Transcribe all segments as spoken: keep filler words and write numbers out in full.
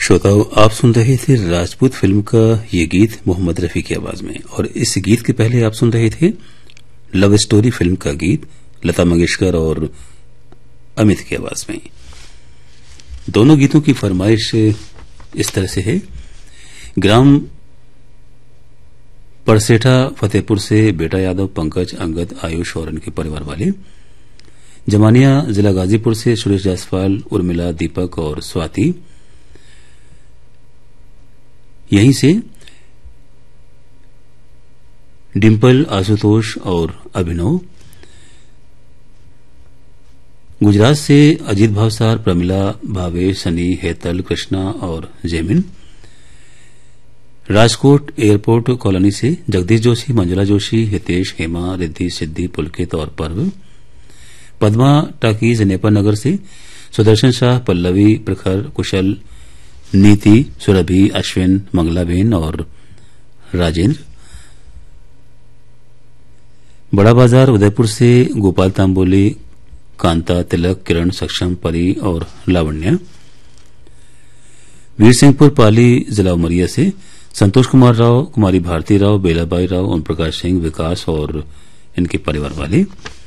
श्रोताओं, आप सुन रहे थे राजपूत फिल्म का ये गीत मोहम्मद रफी की आवाज में, और इस गीत के पहले आप सुन रहे थे लव स्टोरी फिल्म का गीत लता मंगेशकर और अमित की आवाज में। दोनों गीतों की फरमाइश इस तरह से है। ग्राम परसेठा फतेहपुर से बेटा यादव, पंकज, अंगद, आयुष और उनके परिवार वाले। जमानिया जिला गाजीपुर से सुरेश जायसवाल, उर्मिला, दीपक और स्वाति। यहीं से डिम्पल, आशुतोष और अभिनव। गुजरात से अजीत भावसार, प्रमिला, भावेश, सनी, हेतल, कृष्णा और जैमिन। राजकोट एयरपोर्ट कॉलोनी से जगदीश जोशी, मंजुला जोशी, हितेश, हेमा, रिद्धि, सिद्धि, पुलकित और पर्व। पद्मा टाकीज नेपाल नगर से सुदर्शन शाह, पल्लवी, प्रखर, कुशल, नीति, सुरभि, अश्विन, मंगलाबेन और राजेंद्र। बड़ा बाजार उदयपुर से गोपाल तांबोली, कांता, तिलक, किरण, सक्षम, परी और लावण्या। वीर सिंहपुर पाली जिला उमरिया से संतोष कुमार राव, कुमारी भारती राव, बेलाबाई राव, ओम प्रकाश सिंह, विकास और इनके परिवार वाले।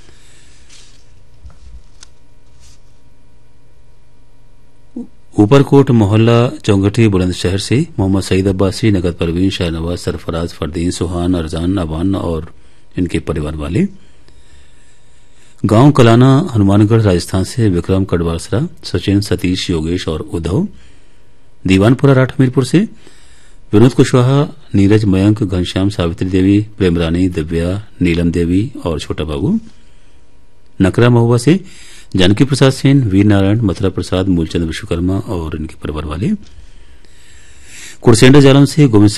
ऊपरकोट मोहल्ला चौंगठी बुलंदशहर से मोहम्मद सईद अब्बासी, नगद परवीन, शाहनवाज, सरफराज, फरदीन, सुहान, अरजान, अवान और इनके परिवार वाले। गांव कलाना हनुमानगढ़ राजस्थान से विक्रम कड़वासरा, सचिन, सतीश, योगेश और उद्धव। दीवानपुरा राठ हमीरपुर से विनोद कुशवाहा, नीरज, मयंक, घनश्याम, सावित्री देवी, प्रेमरानी, दिव्या, नीलम देवी और छोटा बाबू। नकरा महुआ से जानकी प्रसाद सेन, वीर नारायण, मथुरा प्रसाद, मूलचंद विश्वकर्मा और इनके परिवार वाले। कुरसेंडा जालम से गोविंद